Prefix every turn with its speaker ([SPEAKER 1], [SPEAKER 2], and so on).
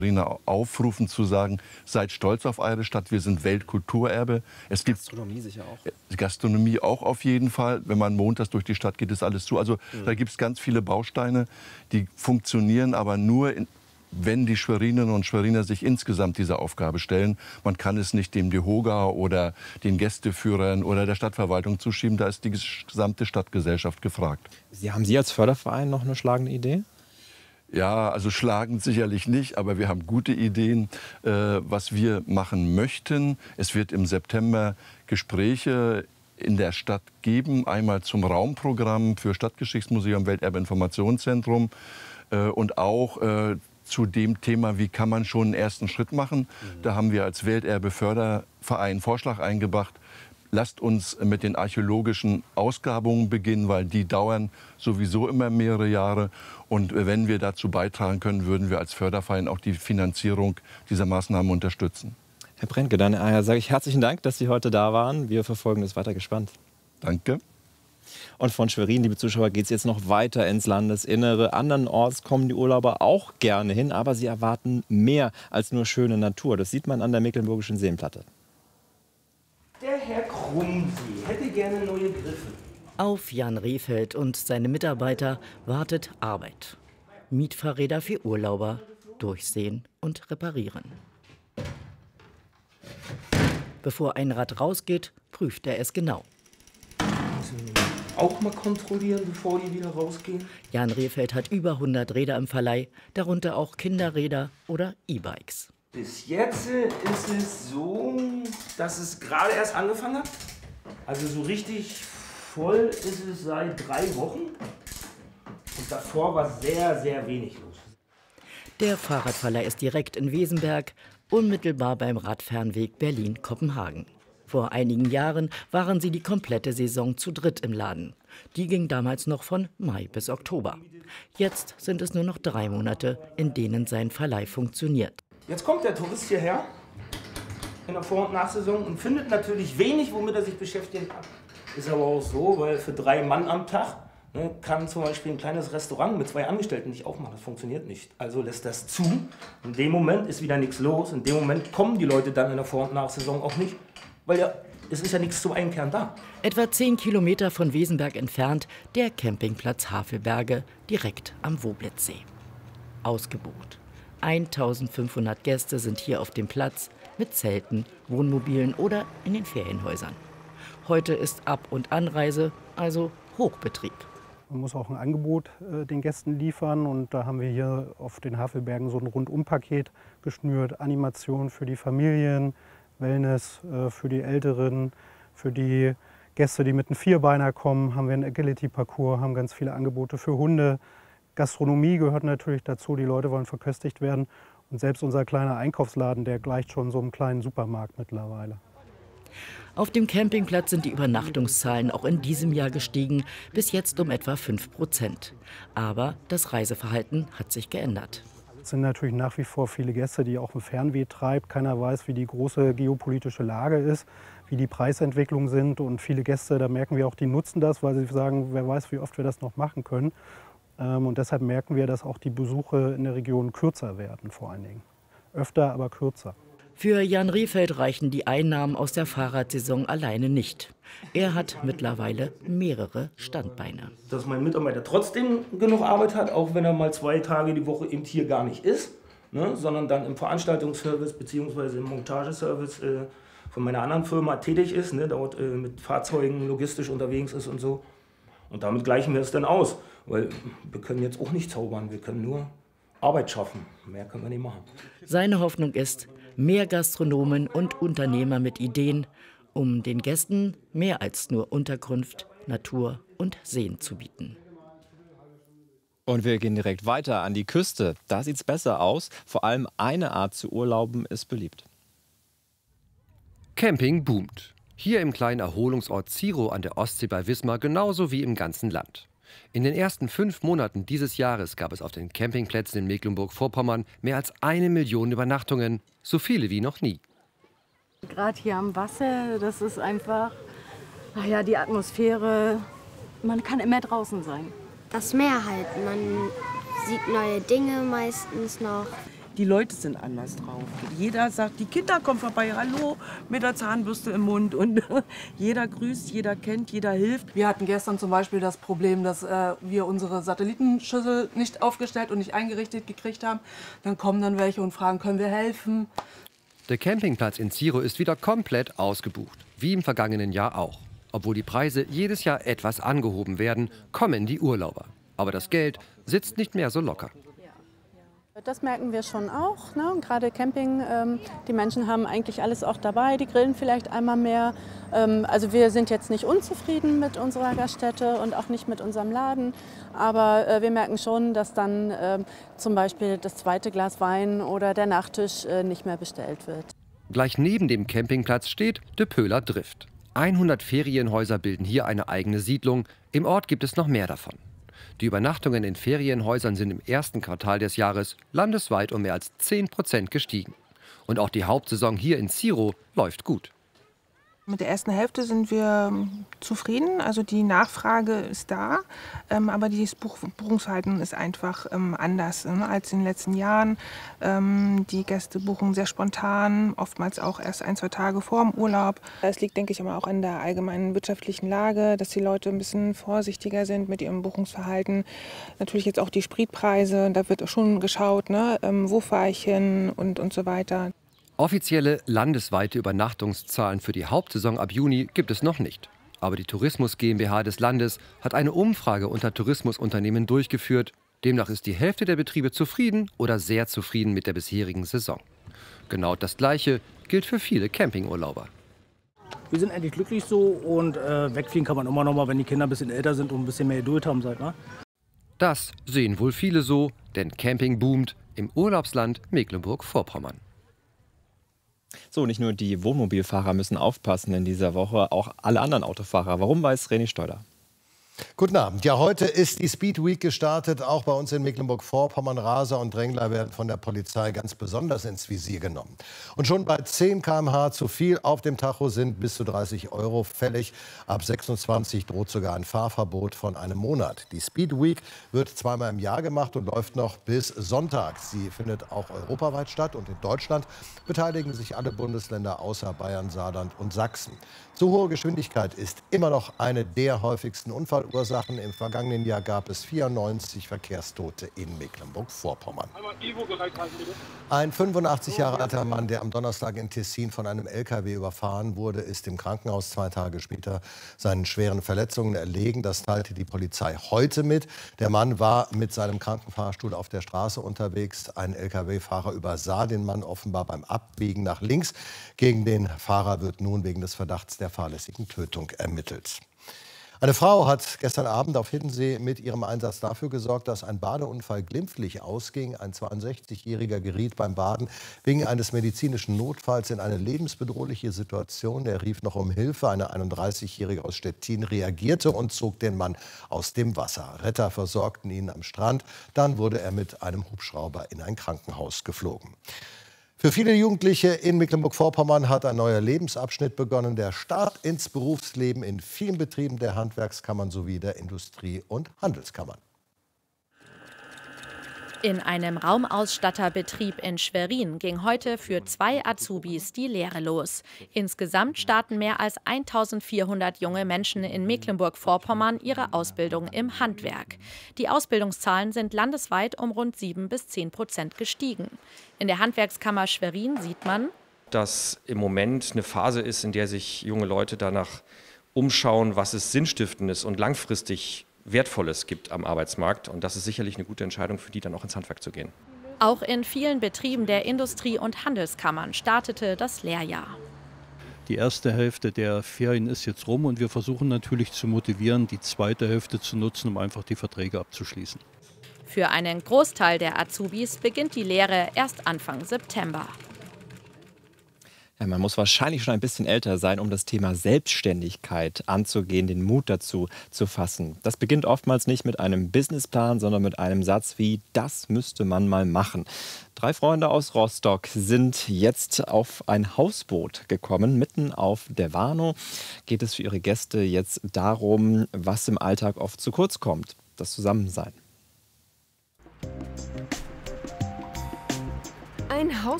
[SPEAKER 1] Aufrufen zu sagen, seid stolz auf eure Stadt, wir sind Weltkulturerbe. Es gibt
[SPEAKER 2] Gastronomie sicher auch.
[SPEAKER 1] Gastronomie auch auf jeden Fall. Wenn man montags durch die Stadt geht, ist alles zu. Also da gibt es ganz viele Bausteine, die funktionieren aber nur, wenn die Schweriner und Schweriner sich insgesamt dieser Aufgabe stellen. Man kann es nicht dem DEHOGA oder den Gästeführern oder der Stadtverwaltung zuschieben. Da ist die gesamte Stadtgesellschaft gefragt.
[SPEAKER 2] Haben Sie als Förderverein noch eine schlagende Idee?
[SPEAKER 1] Ja, also schlagend sicherlich nicht, aber wir haben gute Ideen, was wir machen möchten. Es wird im September Gespräche in der Stadt geben, einmal zum Raumprogramm für Stadtgeschichtsmuseum, Welterbeinformationszentrum und auch zu dem Thema, wie kann man schon einen ersten Schritt machen. Da haben wir als Welterbe-Förderverein einen Vorschlag eingebracht. Lasst uns mit den archäologischen Ausgrabungen beginnen, weil die dauern sowieso immer mehrere Jahre. Und wenn wir dazu beitragen können, würden wir als Förderverein auch die Finanzierung dieser Maßnahmen unterstützen.
[SPEAKER 2] Herr Brentke, dann sage ich herzlichen Dank, dass Sie heute da waren. Wir verfolgen das weiter gespannt.
[SPEAKER 1] Danke.
[SPEAKER 2] Und von Schwerin, liebe Zuschauer, geht es jetzt noch weiter ins Landesinnere. Andernorts kommen die Urlauber auch gerne hin, aber sie erwarten mehr als nur schöne Natur. Das sieht man an der Mecklenburgischen Seenplatte.
[SPEAKER 3] Der Herr Krumsee hätte gerne neue Griffe.
[SPEAKER 4] Auf Jan Rehfeld und seine Mitarbeiter wartet Arbeit. Mietfahrräder für Urlauber, durchsehen und reparieren. Bevor ein Rad rausgeht, prüft er es genau.
[SPEAKER 3] Müssen wir auch mal kontrollieren, bevor die wieder rausgehen?
[SPEAKER 4] Jan Rehfeld hat über 100 Räder im Verleih, darunter auch Kinderräder oder E-Bikes.
[SPEAKER 3] Bis jetzt ist es so, dass es gerade erst angefangen hat. Also so richtig voll ist es seit 3 Wochen. Und davor war sehr, sehr wenig los.
[SPEAKER 4] Der Fahrradverleih ist direkt in Wesenberg, unmittelbar beim Radfernweg Berlin-Kopenhagen. Vor einigen Jahren waren sie die komplette Saison zu dritt im Laden. Die ging damals noch von Mai bis Oktober. Jetzt sind es nur noch 3 Monate, in denen sein Verleih funktioniert.
[SPEAKER 3] Jetzt kommt der Tourist hierher in der Vor- und Nachsaison und findet natürlich wenig, womit er sich beschäftigen kann. Ist aber auch so, weil für 3 Mann am Tag kann zum Beispiel ein kleines Restaurant mit 2 Angestellten nicht aufmachen. Das funktioniert nicht. Also lässt das zu. In dem Moment ist wieder nichts los. In dem Moment kommen die Leute dann in der Vor- und Nachsaison auch nicht, weil ja, es ist ja nichts zum Einkehren da.
[SPEAKER 4] Etwa 10 Kilometer von Wesenberg entfernt der Campingplatz Havelberge direkt am Woblitzsee. Ausgebucht. 1500 Gäste sind hier auf dem Platz mit Zelten, Wohnmobilen oder in den Ferienhäusern. Heute ist Ab- und Anreise, also Hochbetrieb.
[SPEAKER 5] Man muss auch ein Angebot den Gästen liefern und da haben wir hier auf den Havelbergen so ein Rundumpaket geschnürt. Animation für die Familien, Wellness für die Älteren, für die Gäste, die mit einem Vierbeiner kommen, haben wir einen Agility-Parcours, haben ganz viele Angebote für Hunde. Gastronomie gehört natürlich dazu, die Leute wollen verköstigt werden. Und selbst unser kleiner Einkaufsladen, der gleicht schon so einem kleinen Supermarkt mittlerweile.
[SPEAKER 4] Auf dem Campingplatz sind die Übernachtungszahlen auch in diesem Jahr gestiegen, bis jetzt um etwa 5%. Aber das Reiseverhalten hat sich geändert.
[SPEAKER 5] Es sind natürlich nach wie vor viele Gäste, die auch ein Fernweh treibt. Keiner weiß, wie die große geopolitische Lage ist, wie die Preisentwicklungen sind. Und viele Gäste, da merken wir auch, die nutzen das, weil sie sagen, wer weiß, wie oft wir das noch machen können. Und deshalb merken wir, dass auch die Besuche in der Region kürzer werden, vor allen Dingen. Öfter, aber kürzer.
[SPEAKER 4] Für Jan Rehfeld reichen die Einnahmen aus der Fahrradsaison alleine nicht. Er hat mittlerweile mehrere Standbeine.
[SPEAKER 3] Dass mein Mitarbeiter trotzdem genug Arbeit hat, auch wenn er mal 2 Tage die Woche eben hier gar nicht ist, sondern dann im Veranstaltungsservice bzw. im Montageservice von meiner anderen Firma tätig ist, dort mit Fahrzeugen logistisch unterwegs ist und so. Und damit gleichen wir es dann aus, weil wir können jetzt auch nicht zaubern, wir können nur Arbeit schaffen. Mehr können wir nicht machen.
[SPEAKER 4] Seine Hoffnung ist, mehr Gastronomen und Unternehmer mit Ideen, um den Gästen mehr als nur Unterkunft, Natur und Seen zu bieten.
[SPEAKER 2] Und wir gehen direkt weiter an die Küste. Da sieht es besser aus. Vor allem eine Art zu urlauben ist beliebt.
[SPEAKER 6] Camping boomt. Hier im kleinen Erholungsort Ziro an der Ostsee bei Wismar genauso wie im ganzen Land. In den ersten 5 Monaten dieses Jahres gab es auf den Campingplätzen in Mecklenburg-Vorpommern mehr als 1 Million Übernachtungen, so viele wie noch nie.
[SPEAKER 7] Gerade hier am Wasser, das ist einfach, ach ja, die Atmosphäre, man kann immer draußen sein.
[SPEAKER 8] Das Meer halt, man sieht neue Dinge meistens noch. Die Leute sind anders drauf. Jeder sagt, die Kinder kommen vorbei, hallo, mit der Zahnbürste im Mund. Und jeder grüßt, jeder kennt, jeder hilft.
[SPEAKER 9] Wir hatten gestern zum Beispiel das Problem, dass wir unsere Satellitenschüssel nicht aufgestellt und nicht eingerichtet gekriegt haben. Dann kommen dann welche und fragen, können wir helfen?
[SPEAKER 6] Der Campingplatz in Ziro ist wieder komplett ausgebucht, wie im vergangenen Jahr auch. Obwohl die Preise jedes Jahr etwas angehoben werden, kommen die Urlauber. Aber das Geld sitzt nicht mehr so locker.
[SPEAKER 7] Das merken wir schon auch, ne? Gerade Camping, die Menschen haben eigentlich alles auch dabei, die grillen vielleicht einmal mehr. Also wir sind jetzt nicht unzufrieden mit unserer Gaststätte und auch nicht mit unserem Laden. Aber wir merken schon, dass dann zum Beispiel das zweite Glas Wein oder der Nachtisch nicht mehr bestellt wird.
[SPEAKER 6] Gleich neben dem Campingplatz steht De Pöhler Drift. 100 Ferienhäuser bilden hier eine eigene Siedlung. Im Ort gibt es noch mehr davon. Die Übernachtungen in Ferienhäusern sind im ersten Quartal des Jahres landesweit um mehr als 10% gestiegen. Und auch die Hauptsaison hier in Ziro läuft gut.
[SPEAKER 10] Mit der ersten Hälfte sind wir zufrieden, also die Nachfrage ist da, aber das Buchungsverhalten ist einfach anders als in den letzten Jahren. Die Gäste buchen sehr spontan, oftmals auch erst 1, 2 Tage vor dem Urlaub. Es liegt, denke ich, aber auch an der allgemeinen wirtschaftlichen Lage, dass die Leute ein bisschen vorsichtiger sind mit ihrem Buchungsverhalten. Natürlich jetzt auch die Spritpreise, da wird schon geschaut, ne? Wo fahre ich hin und so weiter.
[SPEAKER 6] Offizielle landesweite Übernachtungszahlen für die Hauptsaison ab Juni gibt es noch nicht. Aber die Tourismus GmbH des Landes hat eine Umfrage unter Tourismusunternehmen durchgeführt. Demnach ist die Hälfte der Betriebe zufrieden oder sehr zufrieden mit der bisherigen Saison. Genau das Gleiche gilt für viele Campingurlauber.
[SPEAKER 11] Wir sind eigentlich glücklich so und wegfliegen kann man immer noch mal, wenn die Kinder ein bisschen älter sind und ein bisschen mehr Geduld haben. Ne?
[SPEAKER 6] Das sehen wohl viele so, denn Camping boomt im Urlaubsland Mecklenburg-Vorpommern.
[SPEAKER 2] So, nicht nur die Wohnmobilfahrer müssen aufpassen in dieser Woche, auch alle anderen Autofahrer. Warum, weiß René Steuder.
[SPEAKER 12] Guten Abend. Ja, heute ist die Speed Week gestartet. Auch bei uns in Mecklenburg-Vorpommern. Raser und Drängler werden von der Polizei ganz besonders ins Visier genommen. Und schon bei 10 km/h zu viel auf dem Tacho sind bis zu 30 € fällig. Ab 26 droht sogar ein Fahrverbot von einem Monat. Die Speed Week wird zweimal im Jahr gemacht und läuft noch bis Sonntag. Sie findet auch europaweit statt und in Deutschland beteiligen sich alle Bundesländer außer Bayern, Saarland und Sachsen. Zu hohe Geschwindigkeit ist immer noch eine der häufigsten Unfallursachen. Im vergangenen Jahr gab es 94 Verkehrstote in Mecklenburg-Vorpommern. Ein 85 Jahre alter Mann, der am Donnerstag in Tessin von einem LKW überfahren wurde, ist im Krankenhaus 2 Tage später seinen schweren Verletzungen erlegen. Das teilte die Polizei heute mit. Der Mann war mit seinem Krankenfahrstuhl auf der Straße unterwegs. Ein LKW-Fahrer übersah den Mann offenbar beim Abbiegen nach links. Gegen den Fahrer wird nun wegen des Verdachts der fahrlässigen Tötung ermittelt. Eine Frau hat gestern Abend auf Hiddensee mit ihrem Einsatz dafür gesorgt, dass ein Badeunfall glimpflich ausging. Ein 62-Jähriger geriet beim Baden wegen eines medizinischen Notfalls in eine lebensbedrohliche Situation. Er rief noch um Hilfe. Eine 31-Jährige aus Stettin reagierte und zog den Mann aus dem Wasser. Retter versorgten ihn am Strand. Dann wurde er mit einem Hubschrauber in ein Krankenhaus geflogen. Für viele Jugendliche in Mecklenburg-Vorpommern hat ein neuer Lebensabschnitt begonnen. Der Start ins Berufsleben in vielen Betrieben der Handwerkskammern sowie der Industrie- und Handelskammern.
[SPEAKER 13] In einem Raumausstatterbetrieb in Schwerin ging heute für 2 Azubis die Lehre los. Insgesamt starten mehr als 1400 junge Menschen in Mecklenburg-Vorpommern ihre Ausbildung im Handwerk. Die Ausbildungszahlen sind landesweit um rund 7 bis 10% gestiegen. In der Handwerkskammer Schwerin sieht man,
[SPEAKER 14] dass im Moment eine Phase ist, in der sich junge Leute danach umschauen, was es Sinnstiftendes und langfristig Wertvolles gibt am Arbeitsmarkt. Und das ist sicherlich eine gute Entscheidung für die, dann auch ins Handwerk zu gehen.
[SPEAKER 13] Auch in vielen Betrieben der Industrie- und Handelskammern startete das Lehrjahr.
[SPEAKER 15] Die erste Hälfte der Ferien ist jetzt rum und wir versuchen natürlich zu motivieren, die zweite Hälfte zu nutzen, um einfach die Verträge abzuschließen.
[SPEAKER 13] Für einen Großteil der Azubis beginnt die Lehre erst Anfang September.
[SPEAKER 2] Ja, man muss wahrscheinlich schon ein bisschen älter sein, um das Thema Selbstständigkeit anzugehen, den Mut dazu zu fassen. Das beginnt oftmals nicht mit einem Businessplan, sondern mit einem Satz wie, das müsste man mal machen. 3 Freunde aus Rostock sind jetzt auf ein Hausboot gekommen. Mitten auf der Warnow geht es für ihre Gäste jetzt darum, was im Alltag oft zu kurz kommt, das Zusammensein.
[SPEAKER 16] Ein Haus